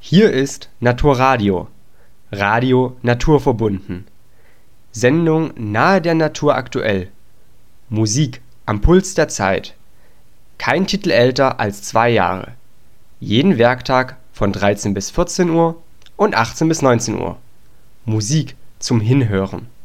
Hier ist Naturradio, Radio naturverbunden. Sendung nahe der Natur aktuell. Musik am Puls der Zeit. Kein Titel älter als 2 Jahre. Jeden Werktag von 13 bis 14 Uhr und 18 bis 19 Uhr. Musik zum Hinhören.